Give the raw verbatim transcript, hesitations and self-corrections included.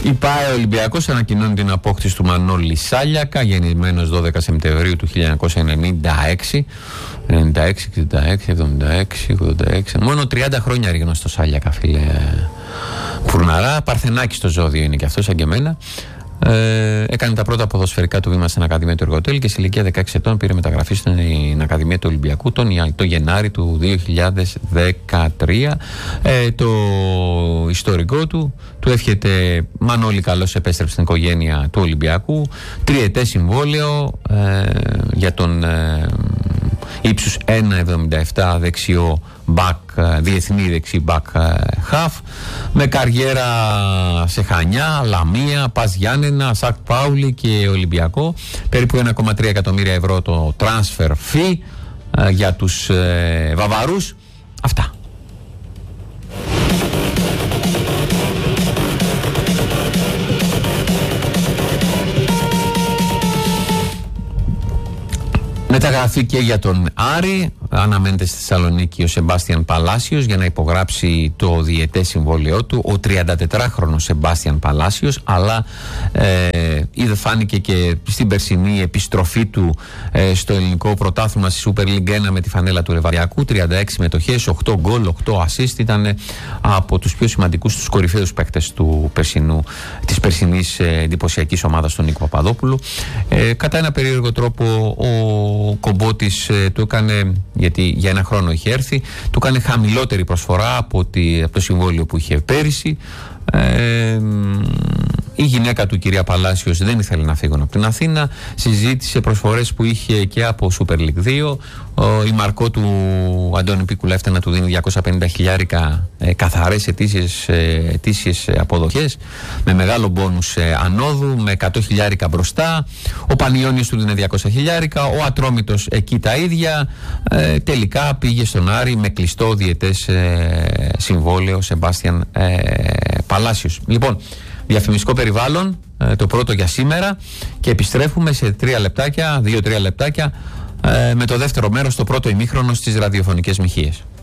Η ΠΑΕ Ολυμπιακός ανακοινώνει την απόκτηση του Μανώλη Σάλιακα, γεννημένος δώδεκα Σεπτεμβρίου του χίλια εννιακόσια ενενήντα έξι. ενενήντα έξι, εξήντα έξι, εβδομήντα έξι, ογδόντα έξι. Μόνο τριάντα χρόνια ρίγνω στο Σάλιακα, φίλε Φουρναρά. Παρθενάκι στο ζώδιο είναι και αυτό, σαν και εμένα. Ε, έκανε τα πρώτα ποδοσφαιρικά του βήματα στην Ακαδημία του Εργοτέλη και σε ηλικία δεκαέξι ετών πήρε μεταγραφή στην Ακαδημία του Ολυμπιακού τον, το Γενάρη του δύο χιλιάδες δεκατρία. Ε, το ιστορικό του του εύχεται Μανώλη, καλώς επέστρεψε στην οικογένεια του Ολυμπιακού. Τριετές συμβόλαιο ε, για τον ε, ύψους ένα εβδομήντα επτά δεξιό μπακ, διεθνή δεξί μπακ χαφ, με καριέρα σε Χανιά, Λαμία, Πας Γιάννενα, Σακ Πάουλη και Ολυμπιακό. Περίπου ένα κόμμα τρία εκατομμύρια ευρώ το transfer fee ε, για τους ε, Βαβαρούς. Αυτά. Μεταγραφή και για τον Άρη. Αναμένεται στη Θεσσαλονίκη ο Σεμπάστιαν Παλάσιος για να υπογράψει το διετές συμβόλαιό του. Ο τριαντατετράχρονος Σεμπάστιαν Παλάσιος, αλλά ε, είδε φάνηκε και στην περσινή επιστροφή του ε, στο ελληνικό πρωτάθλημα στη Super League ένα με τη φανέλα του Ρεβαδιακού. τριάντα έξι μετοχές, οκτώ γκολ, οκτώ assist. Ήταν από τους πιο σημαντικούς, τους κορυφαίους παίκτες του περσινού, της περσινής ε, εντυπωσιακής ομάδας του Νίκου Παπαδόπουλου. Ε, κατά ένα περίεργο τρόπο ο Κομπότης ε, του έκανε, γιατί για ένα χρόνο είχε έρθει, του έκανε χαμηλότερη προσφορά από, τη, από το συμβόλαιο που είχε πέρυσι. Ε, η γυναίκα του, κυρία Παλάσιος, δεν ήθελε να φύγουν από την Αθήνα. Συζήτησε προσφορές που είχε και από Super League δύο. Ο, η Μαρκό του Αντώνη Πίκουλα έφτανε να του δίνει διακόσια πενήντα χιλιάρικα ε, καθαρές ετήσιες, ε, ετήσιες αποδοχές, με μεγάλο μπόνους ε, ανόδου, με εκατό χιλιάρικα μπροστά. Ο Πανιώνιος του δίνει διακόσια χιλιάρικα. Ο Ατρόμητος εκεί τα ίδια. Ε, τελικά πήγε στον Άρη με κλειστό διετές ε, συμβόλαιο Σεμπάστιαν ε, Παλάσιος. Λοιπόν, διαφημιστικό περιβάλλον, ε, το πρώτο για σήμερα, και επιστρέφουμε σε τρία λεπτάκια, δύο-τρία λεπτάκια, ε, με το δεύτερο μέρος, το πρώτο ημίχρονο στις ραδιοφωνικές μοιχείες.